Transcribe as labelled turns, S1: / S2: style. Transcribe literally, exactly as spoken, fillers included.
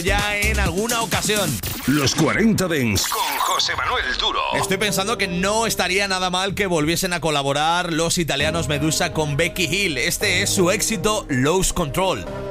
S1: ya en alguna ocasión.
S2: Los cuarenta Dance con José Manuel Duro.
S1: Estoy pensando que no estaría nada mal que volviesen a colaborar los italianos Medusa con Becky Hill. Este es su éxito, Lose Control.